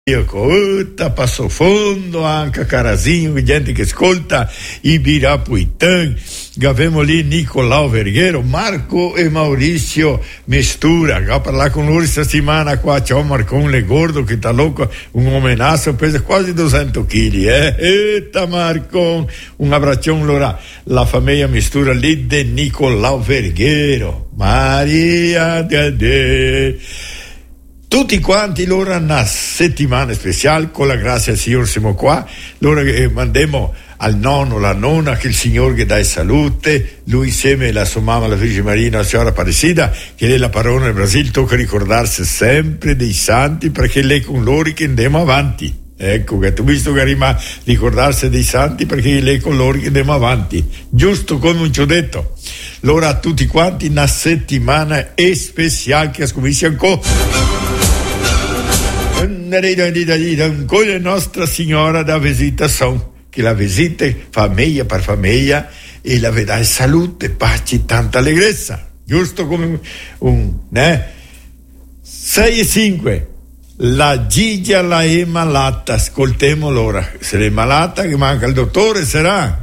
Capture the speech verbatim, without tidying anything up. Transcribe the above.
Io passo fondo anche a Carazinho, gente che ascolta Ibirapuitã, abbiamo lì Nicolau Verghero, Marco e Maurizio Mistura, che ho parlato con loro questa settimana qua, c'è Marcon Legordo che sta loco, un omenaggio, pesa quasi duecento chili, eh, eta Marcon, un abbraccione allora, la famiglia Mistura lì di Nicolau Verghero, Maria de de. Tutti quanti loro una settimana speciale, con la grazia del Signore siamo qua, loro eh, mandiamo al nonno, la nonna, che il Signore che dà salute, lui insieme alla sua mamma, la Vergine Maria, la Signora Apparecida, che lei la parola nel Brasile, tocca ricordarsi sempre dei santi, perché lei con loro che andiamo avanti. Ecco, che tu visto che rima ricordarsi dei santi, perché lei con loro che andiamo avanti. Giusto come ci ho detto. Allora a tutti quanti una settimana speciale che scommessi ancora. Con la Nostra Signora da visitazione, che la visita famiglia per famiglia e la vedrai salute, pace, tanta allegrezza, giusto come un, eh? sei e cinque, la Gigia la è malata, ascoltiamo l'ora, se è malata che manca il dottore sarà,